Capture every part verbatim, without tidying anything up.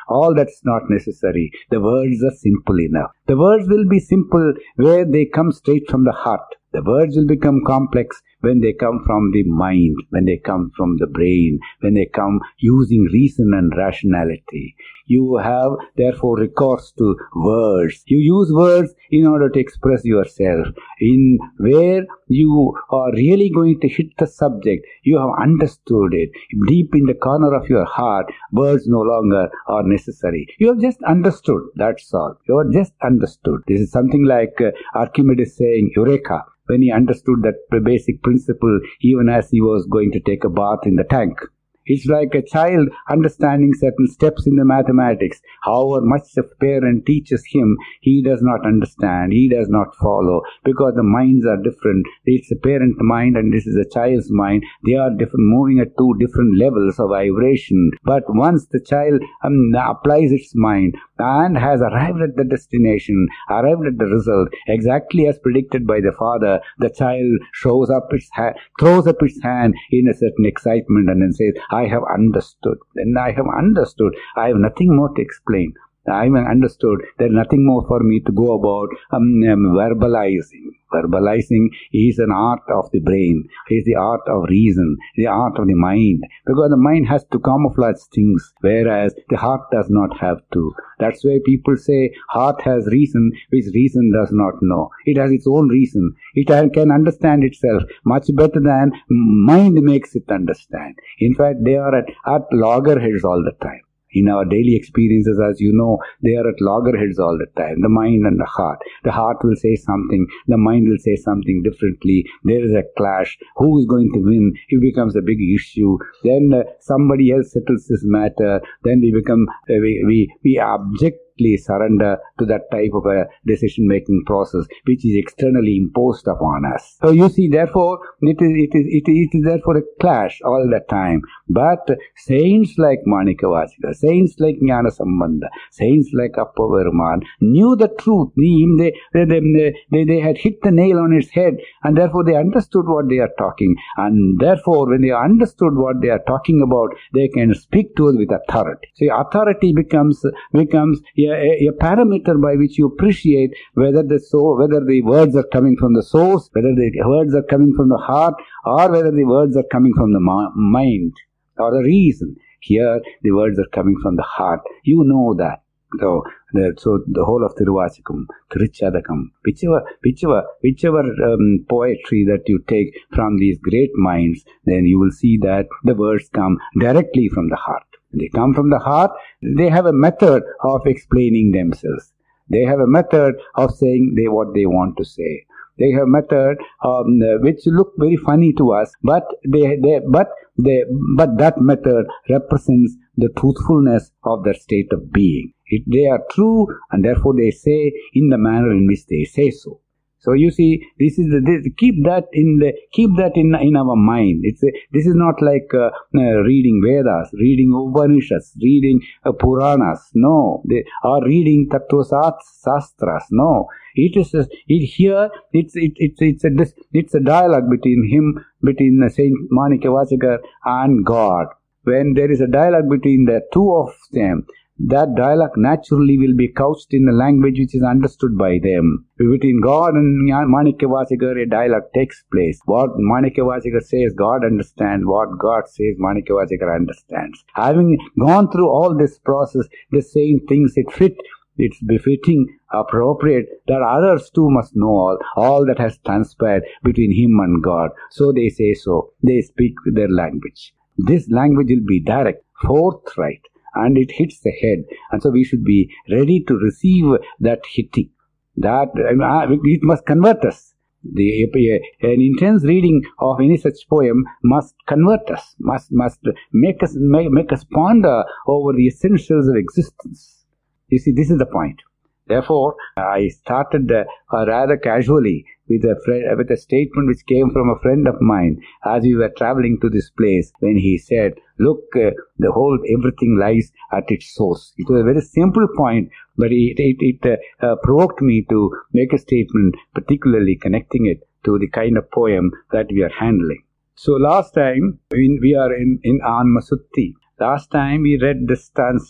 all that's not necessary. The words are simple enough. The words will be simple where they come straight from the heart. The words will become complex when they come from the mind, when they come from the brain, when they come using reason and rationality. You have, therefore, recourse to words. You use words in order to express yourself. In where you are really going to hit the subject, you have understood it. Deep in the corner of your heart, words no longer are necessary. You have just understood, that's all. You have just understood. This is something like uh, Archimedes saying, Eureka, when he understood that basic principle even as he was going to take a bath in the tank. It's like a child understanding certain steps in the mathematics. However much the parent teaches him, he does not understand, he does not follow, because the minds are different. It's a parent mind and this is a child's mind. They are different, moving at two different levels of vibration. But once the child um, applies its mind and has arrived at the destination, arrived at the result, exactly as predicted by the father, the child shows up its ha- throws up its hand in a certain excitement and then says, I have understood. Then I have understood. I have nothing more to explain. I have understood. There is nothing more for me to go about um, um, verbalizing. Verbalizing is an art of the brain. It is the art of reason, the art of the mind. Because the mind has to camouflage things, whereas the heart does not have to. That's why people say heart has reason, which reason does not know. It has its own reason. It can understand itself much better than mind makes it understand. In fact, they are at, at loggerheads all the time. In our daily experiences, as you know, they are at loggerheads all the time, the mind and the heart. The heart will say something, the mind will say something differently. There is a clash. Who is going to win? It becomes a big issue. Then uh, somebody else settles this matter. Then we become, uh, we, we, we object surrender to that type of a decision-making process which is externally imposed upon us. So you see, therefore, it is, it is, it is, it is therefore a clash all the time. But saints like Manikavachika, saints like Jnana Sambandha, saints like Appavarman knew the truth. They, they, they, they, they had hit the nail on its head, and therefore they understood what they are talking. And therefore, when they understood what they are talking about, they can speak to us with authority. See, authority becomes, becomes A, a, a parameter by which you appreciate whether the so whether the words are coming from the source, whether the words are coming from the heart, or whether the words are coming from the ma- mind or the reason. Here, the words are coming from the heart. You know that. So, the, so the whole of Tiruvachikam, Tiruchadakam, whichever, whichever, whichever um, poetry that you take from these great minds, then you will see that the words come directly from the heart. They come from the heart. They have a method of explaining themselves. They have a method of saying they what they want to say. They have a method um, which look very funny to us, but they, they, but they, but that method represents the truthfulness of their state of being. It, they are true, and therefore they say in the manner in which they say so. So you see, this is the, this, keep that in the keep that in in our mind. It's a, this is not like uh, uh, reading Vedas, reading Upanishads, reading uh, Puranas. No, they are reading Tattvasastras. No, it is a, it here. It's it, it's it's a it's a dialogue between him between Saint Manikavachika and God. When there is a dialogue between the two of them, that dialogue naturally will be couched in a language which is understood by them. Between God and Manikavachika, a dialogue takes place. What Manikavachika says, God understands. What God says, Manikavachika understands. Having gone through all this process, the same things it fit. It's befitting, appropriate that others too must know all, all that has transpired between him and God. So they say so. They speak their language. This language will be direct, forthright, and it hits the head. And so we should be ready to receive that hitting. That it must convert us. The, an intense reading of any such poem must convert us, must must make us make, make us ponder over the essentials of existence. You see, this is the point. Therefore, I started uh, rather casually with a friend, with a statement which came from a friend of mine as we were traveling to this place, when he said, look, uh, the whole, everything lies at its source. It was a very simple point, but it, it, it uh, uh, provoked me to make a statement, particularly connecting it to the kind of poem that we are handling. So last time, in, we are in, in Anmasutti. Last time we read the stanza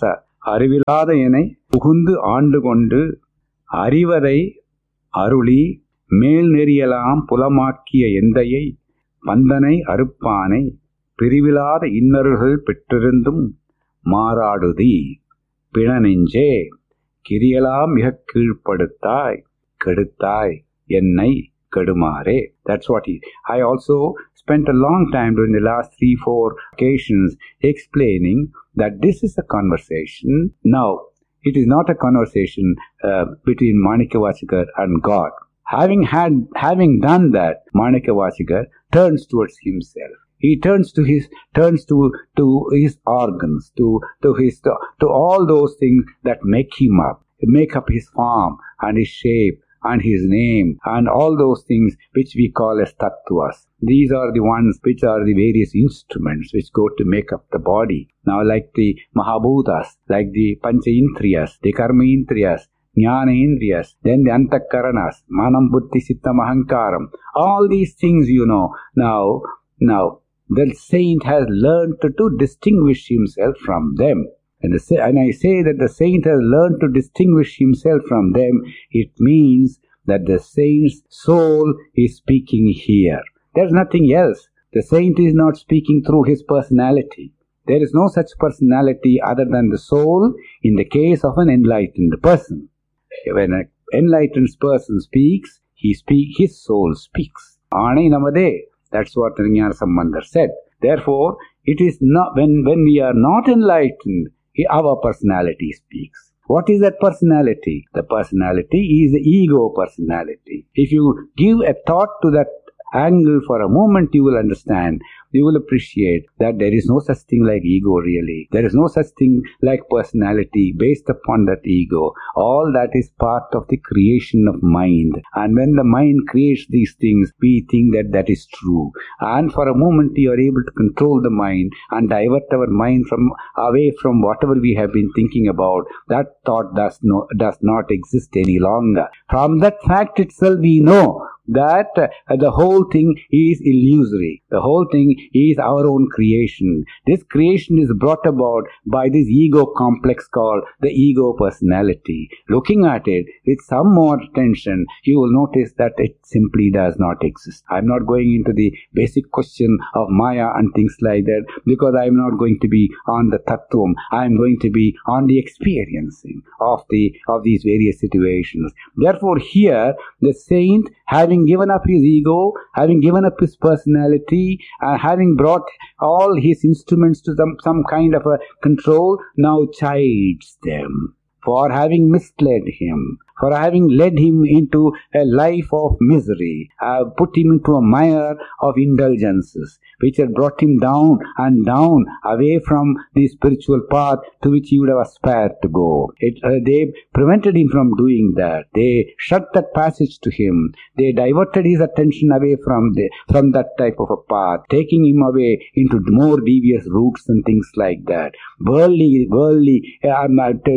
அறிவிலாத எனை புகுந்து ஆண்டு கொண்டு அறிவரை அருளி மேல் நெறியலாம் புலமாக்கிய எந்தையை பந்தனை அறுப்பானை பிரிவிலாத இன்னருள்கள் பெற்றிருந்தும் மாறாடுதி பிணநெஞ்சே கிரியலாம் மிக கீழ்ப்படுத்தாய் கெடுத்தாய் என்னை கெடுமாறே. That's what he. I also spent a long time during the last three, four occasions explaining that this is a conversation. Now, it is not a conversation uh, between Manikavachikar and God. Having had, having done that, Manikavachikar turns towards himself. He turns to his, turns to, to his organs, to, to his, to, to all those things that make him up, make up his form and his shape and his name and all those things which we call as tattvas. These are the ones which are the various instruments which go to make up the body. Now, like the Mahabhutas, like the Panchaindriyas, the Karmaindriyas, Jnanendriyas, then the Antakaranas, Manam, Buddhi, Sittam, Ahankaram, all these things, you know. Now, now, the saint has learned to, to distinguish himself from them. And, the, and I say that the saint has learned to distinguish himself from them, it means that the saint's soul is speaking here. There is nothing else. The saint is not speaking through his personality. There is no such personality other than the soul in the case of an enlightened person. When an enlightened person speaks, he speak, his soul speaks. Ānai namade. That's what Jnana Sambandhar said. Therefore, it is not when, when we are not enlightened, our personality speaks. What is that personality? The personality is the ego personality. If you give a thought to that angle for a moment, you will understand, you will appreciate that there is no such thing like ego really. There is no such thing like personality based upon that ego. All that is part of the creation of mind. And when the mind creates these things, we think that that is true. And for a moment, we are able to control the mind and divert our mind from away from whatever we have been thinking about. That thought does, no, does not exist any longer. From that fact itself, we know that uh, the whole thing is illusory. The whole thing is our own creation. This creation is brought about by this ego complex called the ego personality. Looking at it with some more attention, you will notice that it simply does not exist. I am not going into the basic question of Maya and things like that because I am not going to be on the tattvam. I am going to be on the experiencing of the of these various situations. Therefore, here the saint, having given up his ego, having given up his personality, and having brought all his instruments to some, some kind of a control, now chides them for having misled him, for having led him into a life of misery, uh, put him into a mire of indulgences, which had brought him down and down away from the spiritual path to which he would have aspired to go. It, uh, they prevented him from doing that. They shut that passage to him. They diverted his attention away from the, from that type of a path, taking him away into more devious routes and things like that. Worldly, worldly, uh,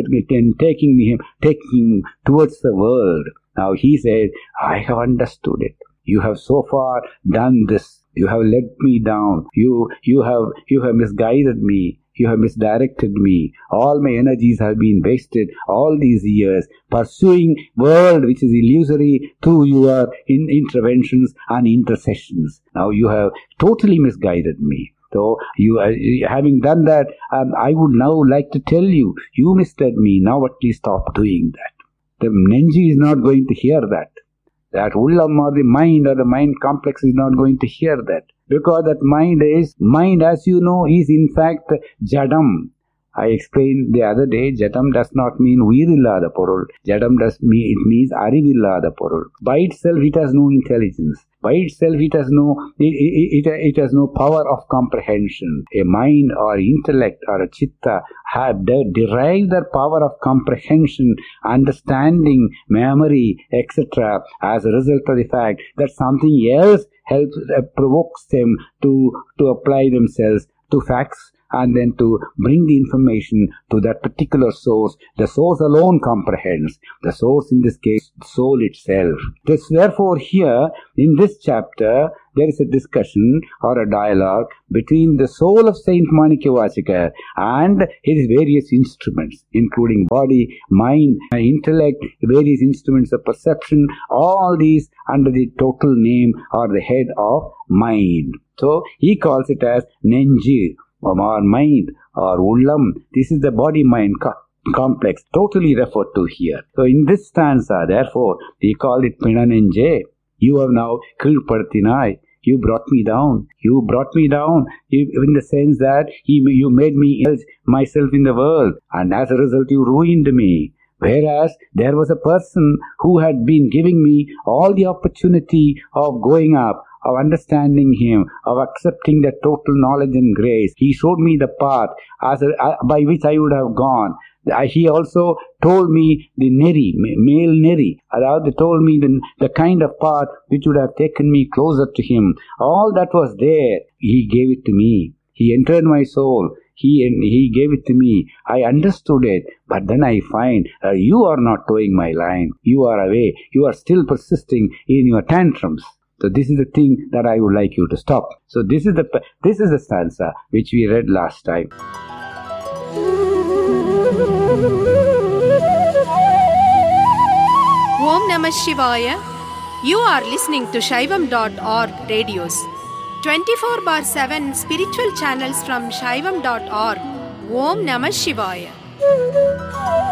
taking him, taking towards the world. Now he said, I have understood it. You have so far done this. You have led me down. You, you have, you have misguided me. You have misdirected me. All my energies have been wasted all these years pursuing world which is illusory through your in interventions and intercessions. Now you have totally misguided me. So, you uh, having done that, um, I would now like to tell you, you misled me. Now at least stop doing that. The Nenji is not going to hear that. That Ullam or the mind or the mind complex is not going to hear that. Because that mind is, mind as you know is in fact Jadam. I explained the other day, Jadam does not mean Uirillada Porul. Jadam does mean, it means Arivillada Porul. By itself it has no intelligence. By itself it has no, it, it, it, it has no power of comprehension. A mind or intellect or a chitta have de- derived their power of comprehension, understanding, memory, et cetera as a result of the fact that something else helps, uh, provokes them to, to apply themselves to facts and then to bring the information to that particular source. The source alone comprehends. The source in this case, the soul itself. This, therefore, here in this chapter, there is a discussion or a dialogue between the soul of Saint Manikyavachaka and his various instruments, including body, mind, intellect, various instruments of perception, all these under the total name or the head of mind. So he calls it as Nenji, or mind, or Ullam. This is the body-mind co- complex, totally referred to here. So in this stanza, therefore, we call it Pinanenje. You have now Kilpartinai. You brought me down. You brought me down in the sense that he, you made me myself in the world, and as a result you ruined me. Whereas there was a person who had been giving me all the opportunity of going up, of understanding him, of accepting the total knowledge and grace. He showed me the path as a, uh, by which I would have gone. Uh, he also told me the neri, male neri, around told me the, the kind of path which would have taken me closer to him. All that was there. He gave it to me. He entered my soul. He he gave it to me. I understood it. But then I find uh, you are not towing my line. You are away. You are still persisting in your tantrums. So this is the thing that I would like you to stop. So this is the this is the stanza which we read last time. Om Namah Shivaya. You are listening to Shaivam dot org radios. twenty-four bar seven spiritual channels from Shaivam dot org. Om Namah Shivaya.